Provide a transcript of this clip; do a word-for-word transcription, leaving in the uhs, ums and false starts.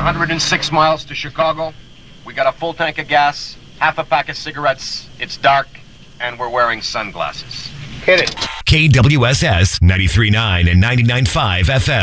hundred six miles to Chicago. We got a full tank of gas, half a pack of cigarettes. It's dark, and we're wearing sunglasses. Hit it. K W S S ninety-three point nine and ninety-nine point five F M.